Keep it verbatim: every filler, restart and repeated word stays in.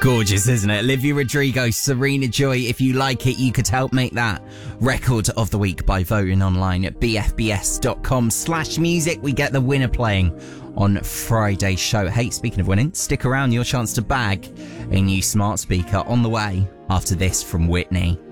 Gorgeous, isn't it? Olivia Rodrigo, Serena Joy. If you like it, you could help make that record of the week by voting online at bfbs.com slash music. We get the winner playing on Friday's show. Hey, speaking of winning, stick around. Your chance to bag a new smart speaker on the way after this from Whitney.